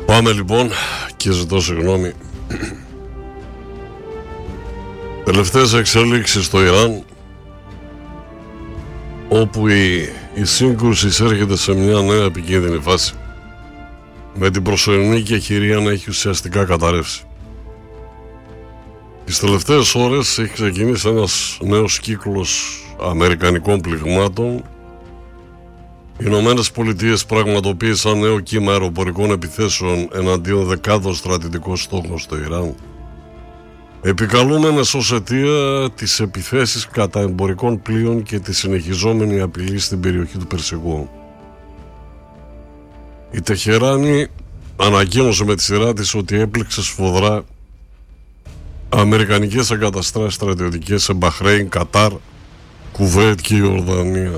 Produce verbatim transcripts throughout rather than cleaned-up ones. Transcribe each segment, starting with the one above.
Πάμε λοιπόν και ζητώ συγγνώμη. Τελευταίες εξέλιξεις στο Ιράν, όπου η, η σύγκρουση εισέρχεται σε μια νέα επικίνδυνη φάση, με την προσωρινή κεχηρία να έχει ουσιαστικά καταρρεύσει. Τις τελευταίες ώρες έχει ξεκινήσει ένας νέος κύκλος αμερικανικών πληγμάτων. Οι Ηνωμένες Πολιτείες πραγματοποίησαν νέο κύμα αεροπορικών επιθέσεων εναντίον δεκάδων στρατιωτικών στόχων στο Ιράν, επικαλούμενες ως αιτία τις επιθέσεις κατά εμπορικών πλοίων και τη συνεχιζόμενη απειλή στην περιοχή του Περσικού. Η Τεχεράνη ανακοίνωσε με τη σειρά της ότι έπληξε σφοδρά αμερικανικές εγκαταστάσεις στρατιωτικές σε Μπαχρέιν, Κατάρ, Κουβέιτ και Ιορδανία.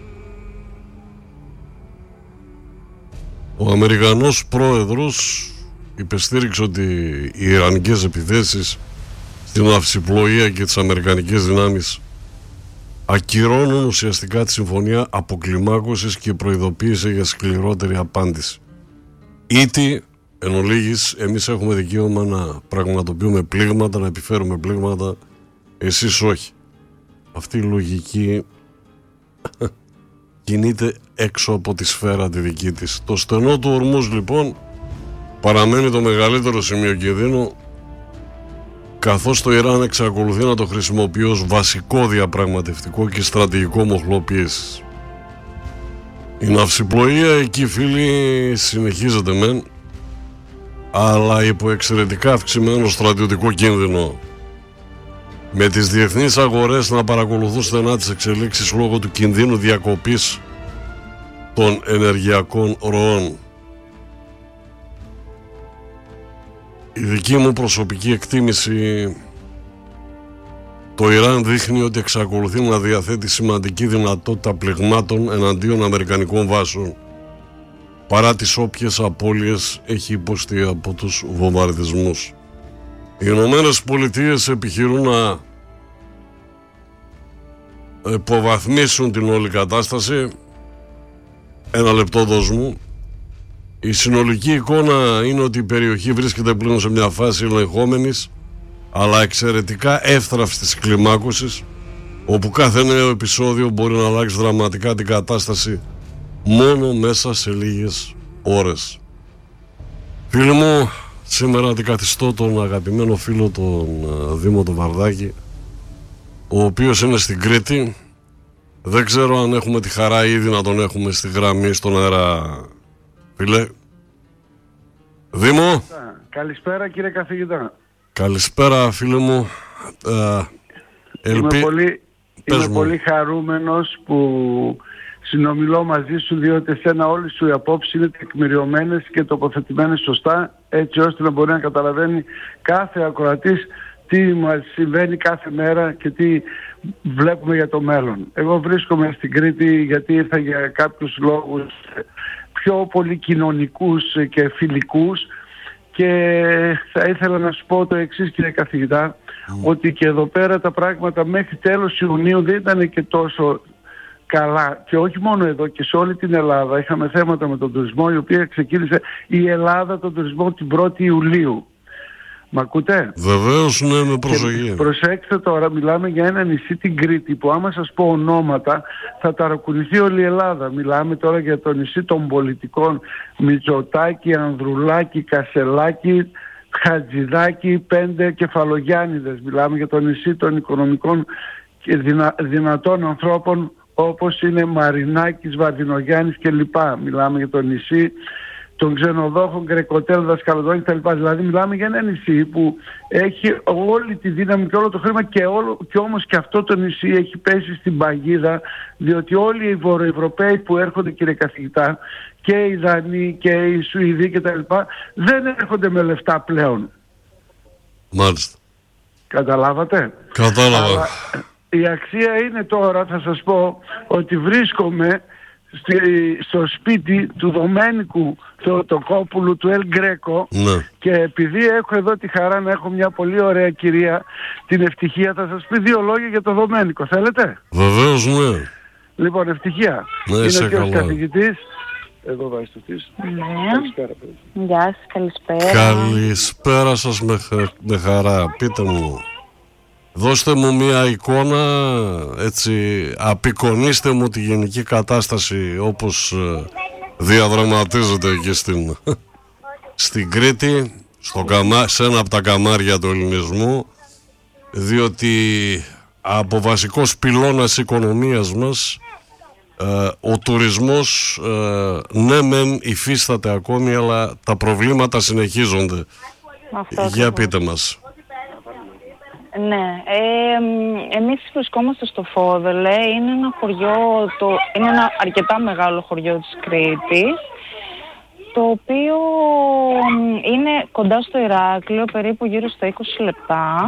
Ο Αμερικανός πρόεδρος υπεστήριξε ότι οι ιρανικές επιθέσεις στην αυσιπλοεία και τις αμερικανικές δυνάμεις ακυρώνουν ουσιαστικά τη συμφωνία αποκλιμάκωσης και προειδοποίησε για σκληρότερη απάντηση. Ήτι, εν ολίγης, εμείς έχουμε δικαίωμα να πραγματοποιούμε πλήγματα, να επιφέρουμε πλήγματα, εσείς όχι. Αυτή η λογική κινείται έξω από τη σφαίρα τη δική της. Το στενό του Ορμούζ λοιπόν παραμένει το μεγαλύτερο σημείο κινδύνου, καθώς το Ιράν εξακολουθεί να το χρησιμοποιεί ως βασικό διαπραγματευτικό και στρατηγικό μοχλό πίεσης. Η ναυσιπλοεία εκεί, φίλοι, συνεχίζεται μεν, αλλά υπό εξαιρετικά αυξημένο στρατιωτικό κίνδυνο, με τις διεθνείς αγορές να παρακολουθούν στενά τις εξελίξεις λόγω του κινδύνου διακοπής των ενεργειακών ροών. Η δική μου προσωπική εκτίμηση, το Ιράν δείχνει ότι εξακολουθεί να διαθέτει σημαντική δυνατότητα πληγμάτων εναντίον αμερικανικών βάσεων, παρά τις όποιες απώλειες έχει υποστεί από τους βομβαρδισμούς. Οι Ηνωμένες Πολιτείες επιχειρούν να υποβαθμίσουν την όλη κατάσταση. Ένα λεπτό δώσ' μου. Η συνολική εικόνα είναι ότι η περιοχή βρίσκεται πλέον σε μια φάση ελεγχόμενης αλλά εξαιρετικά εύθραυστης κλιμάκωσης, όπου κάθε νέο επεισόδιο μπορεί να αλλάξει δραματικά την κατάσταση μόνο μέσα σε λίγες ώρες. Φίλοι μου, σήμερα αντικαθιστώ τον αγαπημένο φίλο τον Δήμο τον Βαρδάκη, ο οποίος είναι στην Κρήτη. Δεν ξέρω αν έχουμε τη χαρά ήδη να τον έχουμε στη γραμμή στον αέρα. Φίλε Δήμο. Καλησπέρα κύριε καθηγητά. Καλησπέρα φίλε μου. ε, ελπι... Είμαι, πολύ, είμαι πολύ χαρούμενος που συνομιλώ μαζί σου, διότι εσένα όλες σου οι απόψεις είναι τεκμηριωμένες και τοποθετημένες σωστά, έτσι ώστε να μπορεί να καταλαβαίνει κάθε ακροατής τι μας συμβαίνει κάθε μέρα και τι βλέπουμε για το μέλλον. Εγώ βρίσκομαι στην Κρήτη γιατί ήρθα για κάποιους λόγους πιο πολύ κοινωνικούς και φιλικούς, και θα ήθελα να σου πω το εξής κύριε καθηγητά, mm. ότι και εδώ πέρα τα πράγματα μέχρι τέλος Ιουνίου δεν ήταν και τόσο καλά, και όχι μόνο εδώ και σε όλη την Ελλάδα. Είχαμε θέματα με τον τουρισμό, η οποία ξεκίνησε η Ελλάδα τον τουρισμό την πρώτη Ιουλίου. Μ' ακούτε? Βεβαίως, ναι, με προσοχή. Προσέξτε τώρα, μιλάμε για ένα νησί, την Κρήτη, που άμα σας πω ονόματα θα ταρακουνηθεί όλη η Ελλάδα. Μιλάμε τώρα για το νησί των πολιτικών Μητσοτάκη, Ανδρουλάκη, Κασελάκη, Χατζηδάκη, πέντε Κεφαλογιάννηδες. Μιλάμε για το νησί των οικονομικών και δυνα, δυνατών ανθρώπων, όπως είναι Μαρινάκης, Βαρδινογιάννης κλπ. Μιλάμε για το νησί των ξενοδόχων, Γκρεκοτέλ, Δασκαλοδόνη κτλ. Δηλαδή μιλάμε για ένα νησί που έχει όλη τη δύναμη και όλο το χρήμα, και, όλο, και όμως και αυτό το νησί έχει πέσει στην παγίδα, διότι όλοι οι Βορειοευρωπαίοι που έρχονται κύριε καθηγητά, και οι Δανείοι και οι Σουηδοί κτλ, δεν έρχονται με λεφτά πλέον. Μάλιστα. Καταλάβατε? Κατάλαβα. Αλλά η αξία είναι τώρα, θα σας πω, ότι βρίσκομαι στο σπίτι του Δομένικου Θεοτοκόπουλου, του Ελ Γκρέκο, ναι. Και επειδή έχω εδώ τη χαρά να έχω μια πολύ ωραία κυρία, την Ευτυχία, θα σας πει δύο λόγια για το Δομένικο. Θέλετε? Βεβαίως, ναι. Λοιπόν, Ευτυχία, ναι, είναι και ο καθηγητής. εδώ βαστητής. Ναι. Καλησπέρα, παιδί. Γεια σας, καλησπέρα. Καλησπέρα σας με, με χαρά. Πείτε μου, δώστε μου μια εικόνα, έτσι, απεικονίστε μου τη γενική κατάσταση όπως διαδραματίζεται εκεί στην, στην Κρήτη, στο καμά, σε ένα από τα καμάρια του ελληνισμού, διότι από βασικός πυλώνας οικονομίας μας ε, ο τουρισμός ε, ναι μεν υφίσταται ακόμη, αλλά τα προβλήματα συνεχίζονται. Αυτό Για ακριβώς. πείτε μας. Ναι, ε, εμείς βρισκόμαστε στο Φόδελε, είναι ένα χωριό, το, είναι ένα αρκετά μεγάλο χωριό της Κρήτης, το οποίο είναι κοντά στο Ηράκλειο, περίπου γύρω στα είκοσι λεπτά.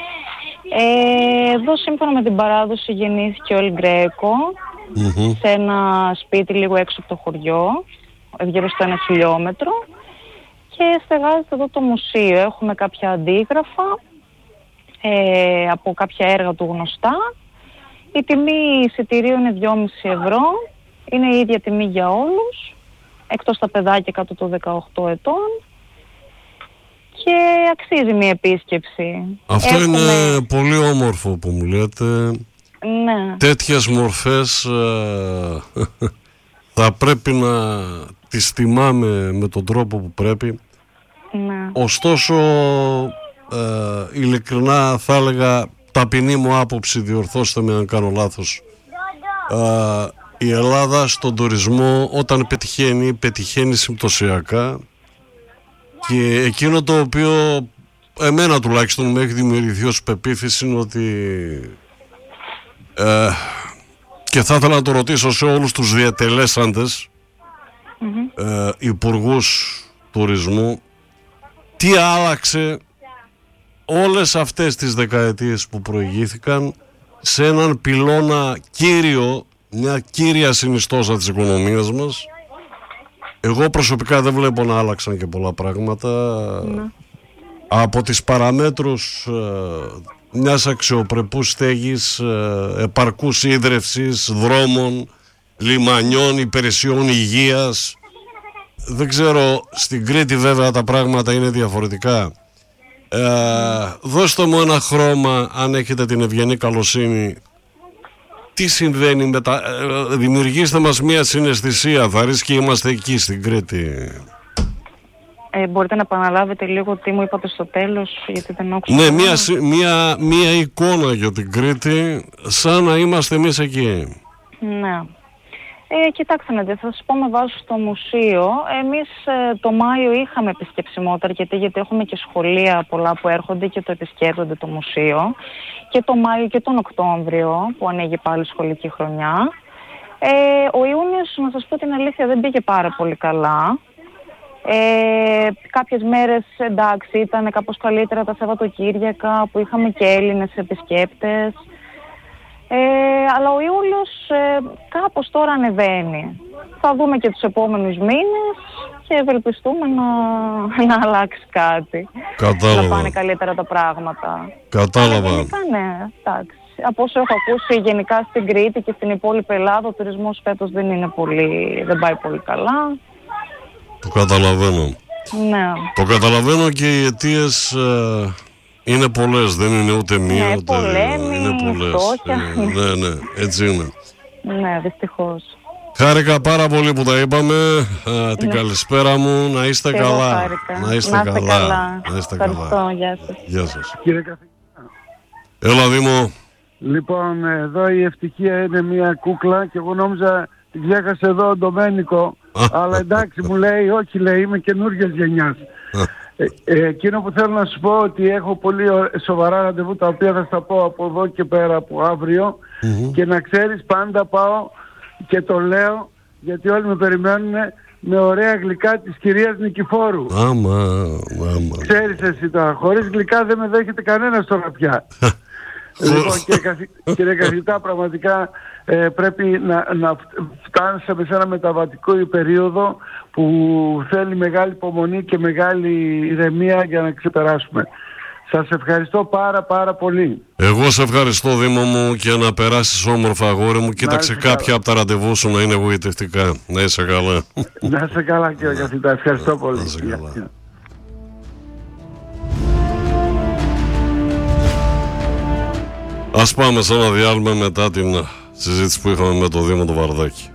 Ε, εδώ σύμφωνα με την παράδοση γεννήθηκε ο Ελ Γκρέκο, Mm-hmm. σε ένα σπίτι λίγο έξω από το χωριό, γύρω στο ένα χιλιόμετρο, και στεγάζεται εδώ το μουσείο. Έχουμε κάποια αντίγραφα ε, από κάποια έργα του γνωστά. Η τιμή εισιτηρίου είναι δυόμισι ευρώ, είναι η ίδια τιμή για όλους, εκτός τα παιδάκια κάτω των δεκαοκτώ ετών, και αξίζει μια επίσκεψη. Αυτό Έχουμε... είναι πολύ όμορφο που μου λέτε. Ναι. Τέτοιες μορφές ε, θα πρέπει να τις τιμάμε με τον τρόπο που πρέπει. Ναι. Ωστόσο, ε, ειλικρινά θα έλεγα, ταπεινή μου άποψη, διορθώστε με αν κάνω λάθος, ε, η Ελλάδα στον τουρισμό όταν πετυχαίνει, πετυχαίνει συμπτωσιακά, και εκείνο το οποίο εμένα τουλάχιστον με έχει δημιουργηθεί ως πεποίθηση είναι ότι ε, και θα ήθελα να το ρωτήσω σε όλους τους διατελέσαντες Mm-hmm. ε, υπουργούς τουρισμού, τι άλλαξε όλες αυτές τις δεκαετίες που προηγήθηκαν σε έναν πυλώνα κύριο, μια κύρια συνιστόσα της οικονομίας μας. Εγώ προσωπικά δεν βλέπω να άλλαξαν και πολλά πράγματα. Mm-hmm. Από τις παραμέτρους ε, μιας αξιοπρεπούς στέγης, ε, επαρκούς ίδρευσης, δρόμων, λιμανιών, υπηρεσιών υγείας. Δεν ξέρω, στην Κρήτη βέβαια τα πράγματα είναι διαφορετικά. Ε, δώστε μου ένα χρώμα, αν έχετε την ευγενή καλοσύνη, τι συμβαίνει με τα... Ε, δημιουργήστε μας μια συναισθησία, θα ρίσκει είμαστε εκεί στην Κρήτη. Ε, μπορείτε να επαναλάβετε λίγο τι μου είπατε στο τέλος, γιατί δεν άκουσα. Ναι, μια, μια, μια εικόνα για την Κρήτη, σαν να είμαστε εμείς εκεί. Ναι. Ε, κοιτάξτε να δείτε, θα σας πω με βάση στο μουσείο. Εμείς ε, το Μάιο είχαμε επισκεψιμότητα αρκετή, γιατί έχουμε και σχολεία πολλά που έρχονται και το επισκέπτονται το μουσείο. Και το Μάιο και τον Οκτώβριο που ανοίγει πάλι σχολική χρονιά. Ε, ο Ιούνιος, να σας πω την αλήθεια, δεν πήγε πάρα πολύ καλά. Ε, κάποιες μέρες εντάξει ήταν κάπως καλύτερα, τα Σαββατοκύριακα που είχαμε και Έλληνες επισκέπτες. Ε, αλλά ο Ιούλιος ε, κάπως τώρα ανεβαίνει. Θα δούμε και τους επόμενους μήνες και ευελπιστούμε να, να αλλάξει κάτι. Κατάλαβα. Να πάνε καλύτερα τα πράγματα. Κατάλαβα. Αλλά γενικά, ναι, εντάξει. Από όσο έχω ακούσει γενικά στην Κρήτη και στην υπόλοιπη Ελλάδα, ο τουρισμός φέτος δεν είναι πολύ, δεν πάει πολύ καλά. Το καταλαβαίνω. Ναι. Το καταλαβαίνω, και οι αιτίες ε, είναι πολλές, δεν είναι ούτε μία, Ναι, ούτε πολέμοι, είναι πολλές. φτώχεια. Ε, ναι, ναι, έτσι είναι. Ναι, δυστυχώς. Χάρηκα πάρα πολύ που τα είπαμε. Ε, την Ναι. καλησπέρα μου, να είστε Και εγώ καλά. χάρηκα. Να είστε, Να είστε καλά. καλά. Να είστε Ευχαριστώ, καλά. γεια σας. Γεια σας. Κύριε καθηγητά. Έλα Δήμο. Λοιπόν, εδώ η ευτυχία είναι μια κούκλα και εγώ νόμιζα τη ξέχασε εδώ ο Ντομένικο. Αλλά εντάξει, μου λέει, όχι, λέει, είμαι καινούργιας γενιάς. ε, ε, εκείνο που θέλω να σου πω ότι έχω πολύ ω- σοβαρά ραντεβού, τα οποία θα στα πω από εδώ και πέρα από αύριο. Μμμ. Και να ξέρεις, πάντα πάω και το λέω, γιατί όλοι με περιμένουν, με ωραία γλυκά της κυρίας Νικηφόρου. Άμα, άμα. Ξέρεις εσύ τώρα, χωρίς γλυκά δεν με δέχεται κανένας τώρα πια. Λοιπόν, κύριε, καθη... κύριε καθηγητά, πραγματικά ε, πρέπει να, να φτάσουμε σε ένα μεταβατικό περίοδο που θέλει μεγάλη υπομονή και μεγάλη ηρεμία για να ξεπεράσουμε. Σας ευχαριστώ πάρα πάρα πολύ. Εγώ σε ευχαριστώ, Δήμο μου, και να περάσεις όμορφα, αγόρι μου. Κοίταξε κάποια καλά από τα ραντεβού σου να είναι εγωιτευτικά. Να είσαι καλά. Να είσαι καλά, κύριε καθηγητά. Ευχαριστώ πολύ. Να είσαι καλά. Ας πάμε σε ένα διάλειμμα μετά την συζήτηση που είχαμε με το Δήμο του Βαρδάκη.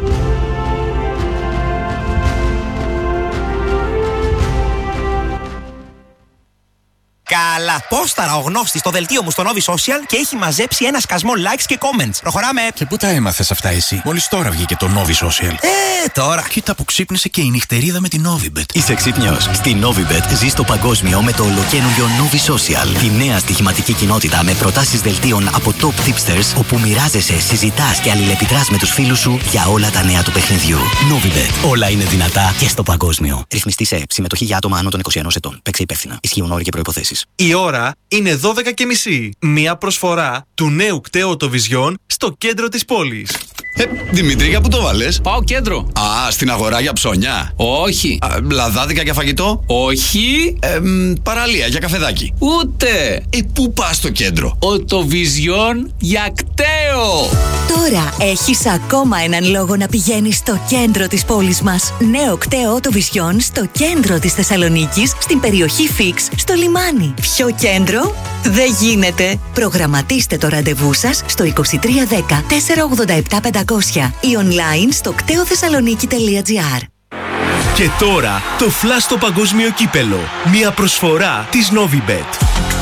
Καλά. Πόσταρα ο γνώστης στο δελτίο μου στο Novi Social και έχει μαζέψει ένα σκασμό likes και comments. Προχωράμε. Και πού τα έμαθες αυτά εσύ? Μόλις τώρα βγήκε το Novi Social. Ε, τώρα. Κοίτα που ξύπνησε και η νυχτερίδα με την Novibet. Είσαι ξύπνιος? Στη Novibet ζεις το παγκόσμιο με το ολοκαίνουργιο Novi Social. Τη νέα στοιχηματική κοινότητα με προτάσεις δελτίων από top tipsters, όπου μοιράζεσαι, συζητάς και αλληλεπιδράς με τους φίλους σου για όλα τα νέα του παιχνιδιού. Novibet. Όλα είναι δυνατά και στο παγκόσμιο. Ρυθμιστή σε ΕΕΠ. Συμμετοχή για άτομα άνω των είκοσι ενός ετών. Παίξε υπεύθυνα. Ισχύουν όροι και προϋποθέσεις. Η ώρα είναι δώδεκα και μισή. Μία προσφορά του νέου κταίου οτοβιζιών στο κέντρο της πόλης. Ε, Δημήτρη, για πού το βάλες? Πάω κέντρο. Α, στην αγορά για ψώνια. Όχι. Α, λαδάδικα για φαγητό. Όχι. Ε, μ, παραλία για καφεδάκι. Ούτε. Ε, πού πας στο κέντρο? Οτοβιζιόν για κταίο. Τώρα έχεις ακόμα έναν λόγο να πηγαίνεις στο κέντρο της πόλης μας. Νέο κταίο οτοβιζιόν στο κέντρο της Θεσσαλονίκης, στην περιοχή Φίξ, στο λιμάνι. Ποιο κέντρο? Δεν γίνεται. Προγραμματίστε το ραντεβού σας στο είκοσι τρία δέκα τετρακόσια ογδόντα επτά πεντακόσια ή online στο κταίο θεσσαλονίκη τελεία τζι άρ. Και τώρα το Flash στο παγκόσμιο κύπελο. Μια προσφορά της Novibet.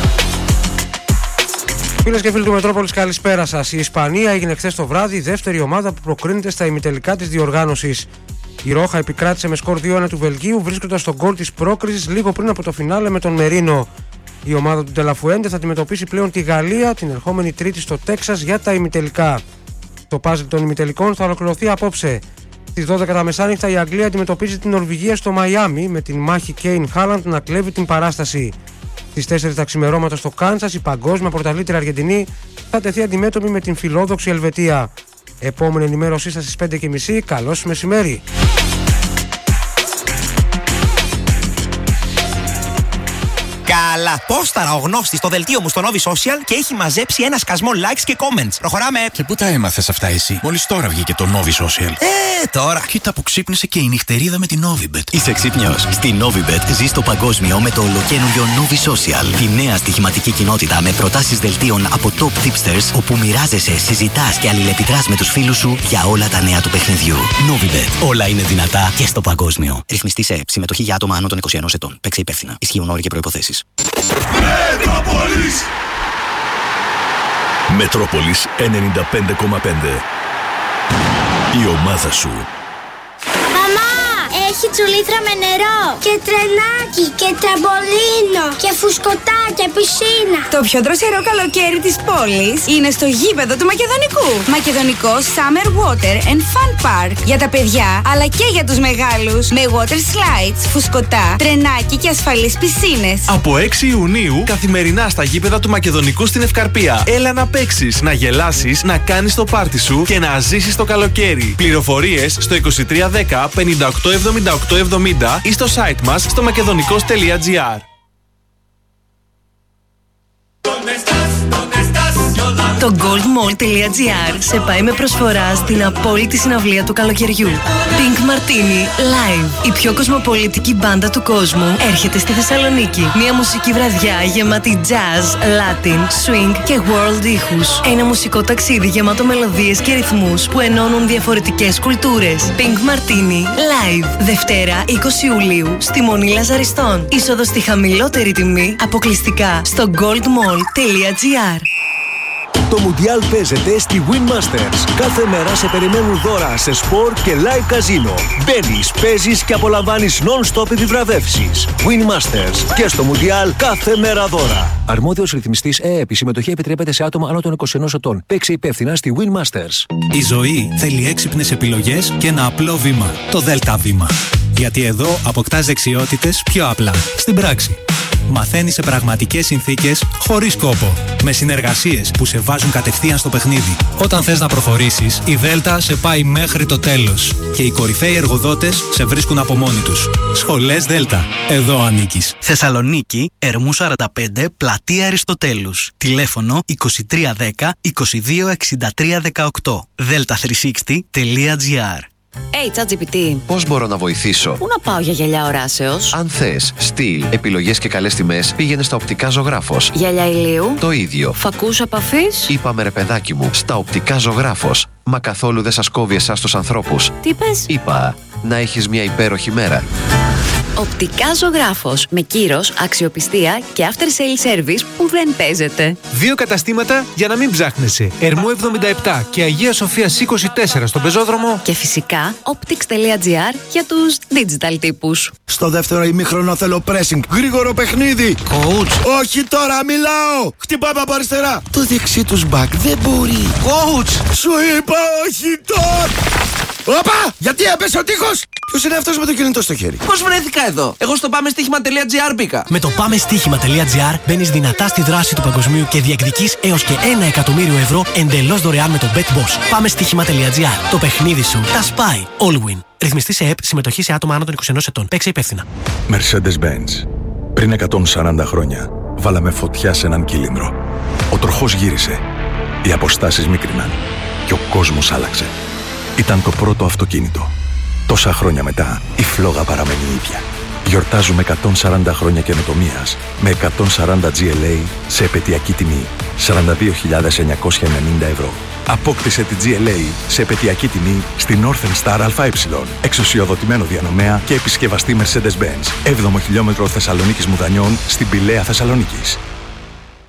Φίλες και φίλοι του Μετρόπολης, καλησπέρα σας. Η Ισπανία έγινε χθες το βράδυ η δεύτερη ομάδα που προκρίνεται στα ημιτελικά της διοργάνωσης. Η Ρόχα επικράτησε με σκορ δύο ένα του Βελγίου, βρίσκοντας τον γκολ της πρόκρισης λίγο πριν από το φινάλε με τον Μερίνο. Η ομάδα του Ντελαφουέντε θα αντιμετωπίσει πλέον τη Γαλλία την ερχόμενη Τρίτη στο Τέξας για τα ημιτελικά. Το πάζλ των ημιτελικών θα ολοκληρωθεί απόψε. Στις δώδεκα τα μεσάνυχτα η Αγγλία αντιμετωπίζει την Νορβηγία στο Μαϊάμι, με την μάχη Κέιν Χάλαντ να κλέβει την παράσταση. Στις τέσσερις τα ξημερώματα στο Κάνσας η παγκόσμια πρωταθλήτρια Αργεντινή θα τεθεί αντιμέτωπη με την φιλόδοξη Ελβετία. Επόμενη ενημέρωσή σας στις πέντε και μισή. Καλώς μεσημέρι. Καλά. Πόσταρα ο γνώστης στο δελτίο μου στο Novi Social και έχει μαζέψει ένα σκασμό likes και comments. Προχωράμε. Και πού τα έμαθες αυτά εσύ? Μόλις τώρα βγήκε το Novi Social. Ε, τώρα. Κοίτα που ξύπνησε και η νυχτερίδα με την Novibet. Είσαι ξύπνιος? Στη Novibet ζεις το παγκόσμιο με το ολοκαίνουργιο Novi Social. Τη νέα στοιχηματική κοινότητα με προτάσεις δελτίων από top tipsters, όπου μοιράζεσαι, συζητάς και αλληλεπιδράς με τους φίλους σου για όλα τα νέα του παιχνιδιού. Novibet. Όλα είναι δυνατά και στο παγκόσμιο. Ρυθμιστή σε ΕΕΠ. Συμμετοχή για άτομα άνω των είκοσι ενός ετών. Παίξε υπεύθυνα. Ισχύουν όροι και προϋποθέσεις. Μετρόπολης. Μετρόπολης ενενήντα πέντε κόμμα πέντε. Η ομάδα σου. Μαμά, έχει τσουλήθρα με νερό και τρενάκι και τραμπολίνο και φουσκωτά και πισίνα. Το πιο δροσερό καλοκαίρι της πόλης είναι στο γήπεδο του Μακεδονικού. Μακεδονικό Summer Water and Fun Park. Για τα παιδιά αλλά και για τους μεγάλους. Με water slides, φουσκωτά, τρενάκι και ασφαλείς πισίνες. Από έξι Ιουνίου καθημερινά στα γήπεδα του Μακεδονικού στην Ευκαρπία. Έλα να παίξεις, να γελάσεις, να κάνεις το πάρτι σου και να ζήσεις το καλοκαίρι. Πληροφορίες στο είκοσι τρία δέκα πενήντα οκτώ εβδομήντα οκτώ εβδομήντα ή στο site μας στο μακεδονικός τελεία τζι άρ. Το goldmall τελεία τζι άρ σε πάει με προσφορά στην απόλυτη συναυλία του καλοκαιριού. Pink Martini Live. Η πιο κοσμοπολιτική μπάντα του κόσμου έρχεται στη Θεσσαλονίκη. Μια μουσική βραδιά γεμάτη jazz, latin, swing και world ήχους. Ένα μουσικό ταξίδι γεμάτο μελωδίες και ρυθμούς που ενώνουν διαφορετικές κουλτούρες. Pink Martini Live. Δευτέρα είκοσι Ιουλίου στη Μονή Λαζαριστών. Είσοδος στη χαμηλότερη τιμή αποκλειστικά στο goldmall τελεία τζι άρ. Το Μουντιάλ παίζεται στη Win Masters. Κάθε μέρα σε περιμένουν δώρα σε σπορ και live καζίνο. Μπαίνεις, παίζεις και απολαμβάνεις non-stop επιβραβεύσεις. Win Masters. Και στο Μουντιάλ κάθε μέρα δώρα. Αρμόδιος ρυθμιστής ΕΕΠ. Η συμμετοχή επιτρέπεται σε άτομα άνω των είκοσι ενός ετών. Παίξε υπεύθυνα στη Win Masters. Η ζωή θέλει έξυπνες επιλογές και ένα απλό βήμα. Το Δέλτα Βήμα. Γιατί εδώ αποκτάς δεξιότητες πιο απλά. Στην πράξη. Μαθαίνεις σε πραγματικές συνθήκες, χωρίς κόπο. Με συνεργασίες που σε βάζουν κατευθείαν στο παιχνίδι. Όταν θες να προχωρήσεις, η Δέλτα σε πάει μέχρι το τέλος. Και οι κορυφαίοι εργοδότες σε βρίσκουν από μόνοι τους. Σχολές Δέλτα. Εδώ ανήκεις. Θεσσαλονίκη, Ερμού σαράντα πέντε, Πλατεία Αριστοτέλους. Τηλέφωνο είκοσι τρία δέκα είκοσι δύο εξήντα τρία δεκαοκτώ. δέλτα τριακόσια εξήντα τελεία τζι άρ. Hey, ChatGPT. Πώς μπορώ να βοηθήσω? Πού να πάω για γυαλιά οράσεως? Αν θες στυλ, επιλογές και καλές τιμές, πήγαινε στα Οπτικά Ζωγράφος. Γυαλιά ηλίου. Το ίδιο. Φακούς επαφής. Είπαμε ρε παιδάκι μου, στα Οπτικά Ζωγράφος. Μα καθόλου δεν σας κόβει εσάς τους ανθρώπους. Τι είπες? Είπα, να έχεις μια υπέροχη μέρα. Οπτικά Ζωγράφος. Με κύρος, αξιοπιστία και after sale service που δεν παίζεται. Δύο καταστήματα για να μην ψάχνεσαι. Ερμού εβδομήντα επτά και Αγία Σοφίας είκοσι τέσσερα στον πεζόδρομο. Και φυσικά optics τελεία τζι άρ για τους digital τύπους. Στο δεύτερο ημίχρονο θέλω pressing. Γρήγορο παιχνίδι. Coach. Όχι τώρα, μιλάω. Χτυπάμε από αριστερά. Το δεξί τους back δεν μπορεί. Coach. Σου είπα όχι τώρα. Όπα! Γιατί έπεσε ο τείχος! Ποιος είναι αυτός με το κινητό στο χέρι? Πώς βρέθηκα εδώ? Εγώ στο πάμε στοίχημα τελεία τζι άρ μπήκα. Με το πάμε στοίχημα τελεία τζι άρ μπαίνεις δυνατά στη δράση του παγκοσμίου και διεκδικείς έως και ένα εκατομμύριο ευρώ εντελώς δωρεάν με το BetBoss. Πάμε στοίχημα τελεία τζι άρ. Το παιχνίδι σου τα σπάει. All win. Ρυθμιστή σε ΕΠ, συμμετοχή σε άτομα άνω των είκοσι ενός ετών. Παίξε υπεύθυνα. Mercedes-Benz. Πριν εκατόν σαράντα χρόνια βάλαμε φωτιά σε έναν κύλινδρο. Ο τροχός γύρισε. Οι αποστάσεις μίκριναν. Και ο κόσμος άλλαξε. Ήταν το πρώτο αυτοκίνητο. Τόσα χρόνια μετά, η φλόγα παραμένει η ίδια. Γιορτάζουμε εκατόν σαράντα χρόνια καινοτομίας με εκατόν σαράντα τζι ελ έι σε επαιτειακή τιμή σαράντα δύο χιλιάδες εννιακόσια ενενήντα ευρώ. Απόκτησε τη τζι ελ έι σε επαιτειακή τιμή στη Northern Star ΑΕ, εξουσιοδοτημένο διανομέα και επισκευαστή Mercedes-Benz. έβδομο χιλιόμετρο Θεσσαλονίκης Μουδανιών στην Πηλαία Θεσσαλονίκης.